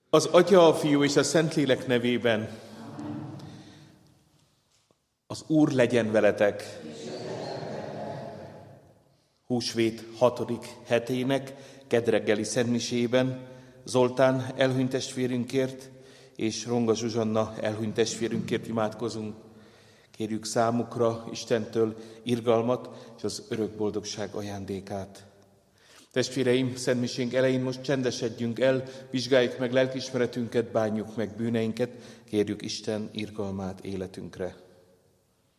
Az Atya, a Fiú és a Szentlélek nevében. Az Úr legyen veletek. Húsvét 6. hetének kedreggeli szentmisében Zoltán elhunyt testvérünkért és Ronga Zsuzsanna elhunyt testvérünkért imádkozunk. Kérjük számukra Istentől irgalmat és az örök boldogság ajándékát. Testvéreim, szentmisénk elején most csendesedjünk el, vizsgáljuk meg lelkiismeretünket, bánjuk meg bűneinket, kérjük Isten irgalmát életünkre.